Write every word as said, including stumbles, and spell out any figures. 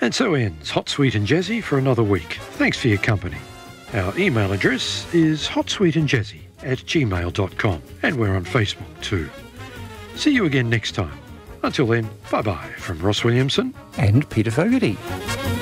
And so ends Hot, Sweet and Jazzy for another week. Thanks for your company. Our email address is hotsweetandjazzy at gmail dot com, and we're on Facebook too. See you again next time. Until then, bye-bye from Ross Williamson and Peter Fogarty.